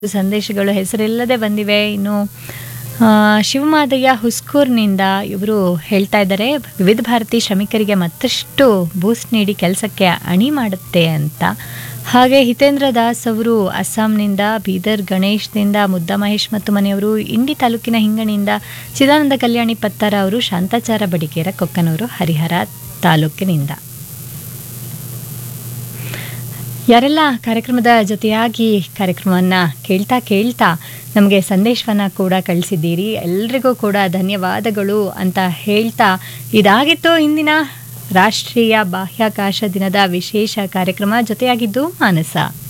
ಸಂದೇಶಗಳು ಹೆಸರಿಲ್ಲದೆ ಬಂದಿವೆ. ಇನ್ನು ಶಿವಮಾದಯ್ಯ ಹುಸ್ಕೂರ್ನಿಂದ ಇವರು ಹೇಳ್ತಾ ಇದ್ದಾರೆ, ವಿವಿಧ ಭಾರತಿ ಶ್ರಮಿಕರಿಗೆ ಮತ್ತಷ್ಟು ಬೂಸ್ಟ್ ನೀಡಿ ಕೆಲಸಕ್ಕೆ ಅಣಿ ಮಾಡುತ್ತೆ ಅಂತ. ಹಾಗೆ ಹಿತೇಂದ್ರ ದಾಸ್ ಅವರು ಅಸ್ಸಾಂನಿಂದ, ಬೀದರ್ ಗಣೇಶ್ನಿಂದ, ಮುದ್ದ ಮಹೇಶ್ ಮತ್ತು ಮನೆಯವರು, ಇಂಡಿ ತಾಲೂಕಿನ ಹಿಂಗಣಿಯಿಂದ, ಚಿದಾನಂದ ಕಲ್ಯಾಣಿ ಪತ್ತಾರ ಅವರು, ಶಾಂತಾಚಾರ ಬಡಿಗೇರ ಕೊಕ್ಕನೂರು ಹರಿಹರ ತಾಲೂಕಿನಿಂದ. ಯಾರೆಲ್ಲ ಕಾರ್ಯಕ್ರಮದ ಜೊತೆಯಾಗಿ ಕಾರ್ಯಕ್ರಮವನ್ನು ಕೇಳ್ತಾ ನಮಗೆ ಸಂದೇಶವನ್ನು ಕೂಡ ಕಳಿಸಿದ್ದೀರಿ, ಎಲ್ರಿಗೂ ಕೂಡ ಧನ್ಯವಾದಗಳು ಅಂತ ಹೇಳ್ತಾ, ಇದಾಗಿತ್ತು ಇಂದಿನ ರಾಷ್ಟ್ರೀಯ ಬಾಹ್ಯಾಕಾಶ ದಿನದ ವಿಶೇಷ ಕಾರ್ಯಕ್ರಮ. ಜೊತೆಯಾಗಿದ್ದು ಮಾನಸ.